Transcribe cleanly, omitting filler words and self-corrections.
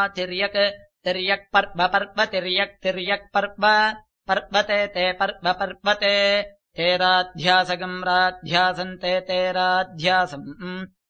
तिर्यक् तिर्यक् पर्व पर्व तिर्यक् तिर्यक् पर्व पर्वते ते पर्व पर्वते ते राध्यासगम् राध्यासन्ते ते राध्यासम्